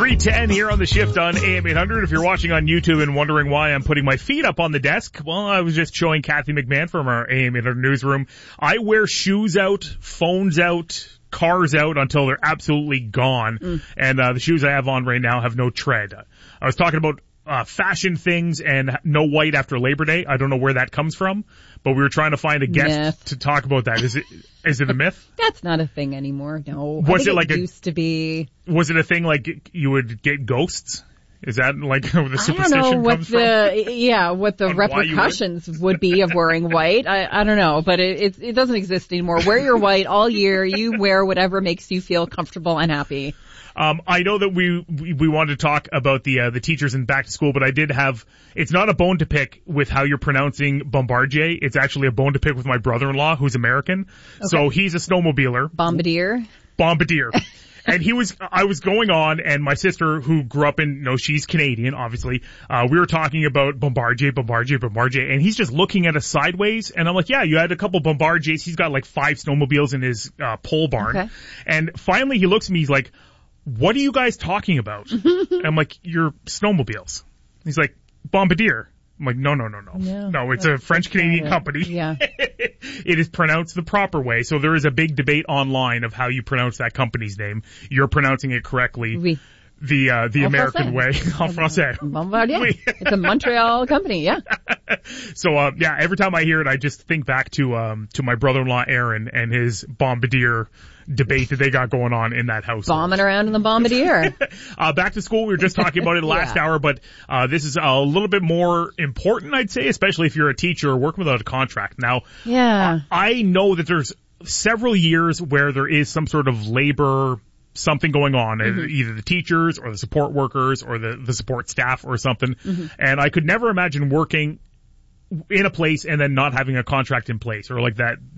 3:10 here on The Shift on AM 800. If you're watching on YouTube and wondering why I'm putting my feet up on the desk, well, I was just showing Kathy McMahon from our AM 800 newsroom. I wear shoes out, phones out, cars out until they're absolutely gone. And the shoes I have on right now have no tread. I was talking about fashion things and no white after Labor Day. I don't know where that comes from, but we were trying to find a guest to talk about that. Is it a myth? That's not a thing anymore. No. Was it like it used to be? Was it a thing like you would get ghosts? Is that like where the superstition I don't know comes from? what the repercussions would be of wearing white. I don't know, but it doesn't exist anymore. Wear your white all year. You wear whatever makes you feel comfortable and happy. I know that we wanted to talk about the teachers in back to school, but I did have, it's not a bone to pick with how you're pronouncing Bombardier. It's actually a bone to pick with my brother-in-law who's American. Okay. So he's a snowmobiler. Bombardier. And I was going on, and my sister, who grew up she's Canadian, obviously, we were talking about Bombardier, and he's just looking at us sideways, and I'm like, yeah, you had a couple Bombardiers. He's got like 5 snowmobiles in his, pole barn. Okay. And finally he looks at me, he's like, what are you guys talking about? And I'm like, your snowmobiles. He's like, Bombardier. I'm like, no. No, it's a French-Canadian company. Yeah. It is pronounced the proper way. So there is a big debate online of how you pronounce that company's name. You're pronouncing it correctly. Oui. The American way. En français. Bombardier. It's a Montreal company, yeah. So, every time I hear it, I just think back to my brother-in-law Aaron and his Bombardier debate that they got going on in that house. Bombing around in the Bombardier. Back to school, we were just talking about it last hour, but this is a little bit more important, I'd say, especially if you're a teacher or working without a contract. Now, I know that there's several years where there is some sort of labor something going on, either the teachers or the support workers or the support staff or something. And I could never imagine working in a place and then not having a contract in place or like that